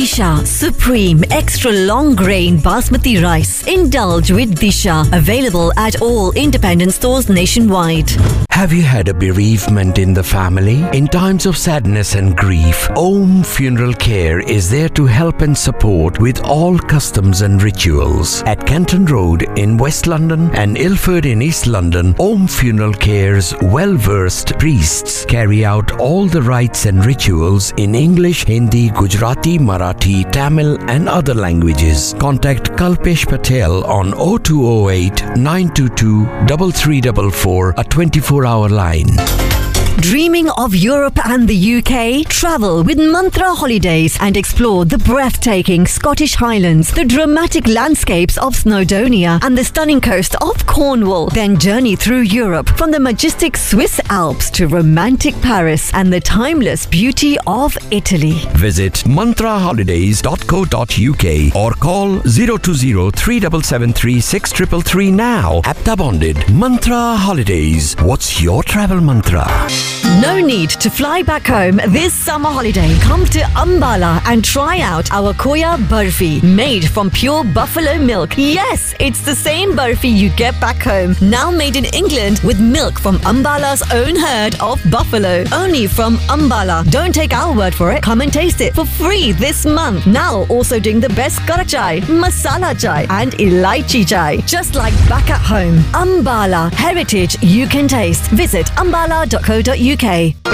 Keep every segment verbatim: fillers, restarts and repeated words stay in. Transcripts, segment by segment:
Disha Supreme Extra Long Grain Basmati Rice. Indulge with Disha. Available at all independent stores nationwide. Have you had a bereavement in the family? In times of sadness and grief, Om Funeral Care is there to help and support with all customs and rituals. At Kenton Road in West London and Ilford in East London, Om Funeral Care's well-versed priests carry out all the rites and rituals in English, Hindi, Gujarati, Marathi, Tamil and other languages. Contact Kalpesh Patel on oh two oh eight, nine two two, three three four four, a twenty-four hour line. Dreaming of Europe and the U K? Travel with Mantra Holidays and explore the breathtaking Scottish Highlands, the dramatic landscapes of Snowdonia and the stunning coast of Cornwall. Then journey through Europe from the majestic Swiss Alps to romantic Paris and the timeless beauty of Italy. Visit mantra holidays dot co dot uk or call zero two zero, three seven seven three, six three three three now. Apta bonded. Mantra Holidays. What's your travel mantra? No need to fly back home this summer holiday. Come to Ambala and try out our Khoya Barfi, made from pure buffalo milk. Yes, it's the same barfi you get back home, now made in England with milk from Ambala's own herd of buffalo. Only from Ambala. Don't take our word for it. Come and taste it for free this month. Now also doing the best kara chai, masala chai and elaichi chai. Just like back at home. Ambala. Heritage you can taste. Visit ambala dot co dot uk.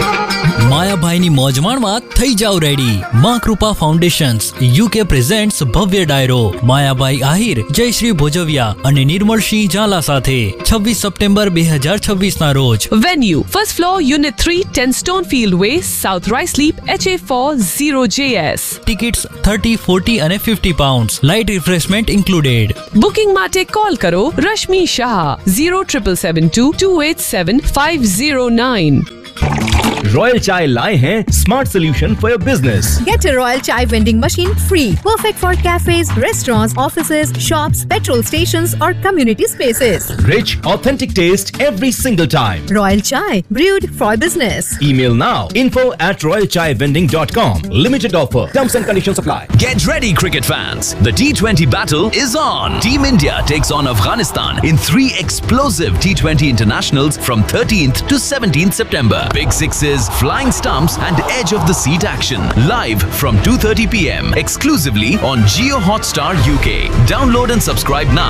માયાભાઈની મોજ માણવા થઈ જાવ ready. માં કૃપા foundations UK presents ભવ્ય ડાયરો માયાભાઈ આહિર, જયશ્રી ભોજવિયા અને નિર્મળ સિંહ ઝાલા સાથે છવ્વીસ સપ્ટેમ્બર બે હજાર છવ્વીસ ના રોજ. Venue First Floor Unit three, ten Stonefield Way, South Ruislip, H A four zero J S. Tickets thirty, forty અને fifty pounds. Light refreshment included. Booking માટે કોલ કરો Rashmi Shah zero seven seven two, two eight seven, five zero nine. Royal Chai लाए हैं smart solution for your business. Get a Royal Chai vending machine free. Perfect for cafes, restaurants, offices, shops, petrol stations or community spaces. Rich, authentic taste every single time. Royal Chai, brewed for business. Email now info at royal chai vending dot com. Limited offer. Terms and conditions apply. Get ready, cricket fans. The T twenty battle is on. Team India takes on Afghanistan in three explosive T twenty internationals from thirteenth to seventeenth September. Big sixes, flying stumps and edge of the seat action. Live from two thirty p m exclusively on Jio Hotstar U K. Download and subscribe now.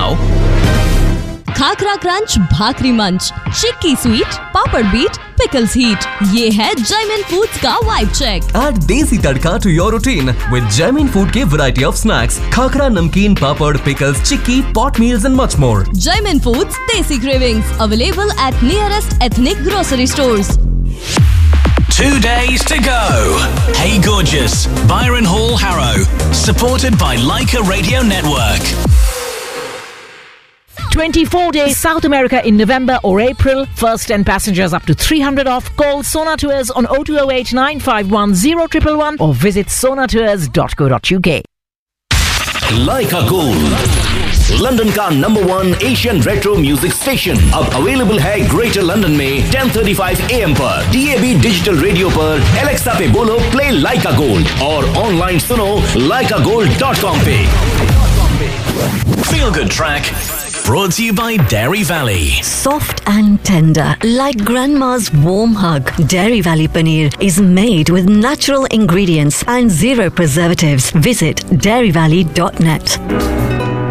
Khakhra crunch, भाकरी मंच, चिक्की sweet, पापड़ beat, pickles heat. ये है Jaymin foods का vibe check. Add देसी तड़का to your routine with Jaymin Food के variety of snacks, khakhra, नमकीन, पापड़, pickles, chikki, pot meals and much more. Jaymin Foods Desi Cravings available at nearest ethnic grocery stores. Two days to go. Hey Gorgeous, Byron Hall, Harrow. Supported by Leica Radio Network. twenty-four days South America in November or April. First ten passengers up to three hundred off. Call Sona Tours on oh two oh eight, nine five one, oh one one one or visit sona tours dot co dot uk. Leica Gold, London का number one Asian retro music station अब available है greater London में ten thirty-five a m पर. D A B digital radio पर Alexa पे बोलो play लाइका gold और online सुनो लाइका गोल्ड डॉट कॉम पे. Feel Good Track brought to you by Dairy Valley. Soft and tender, like grandma's warm hug. Dairy Valley Paneer is made with natural ingredients and zero preservatives. Visit dairy valley dot net.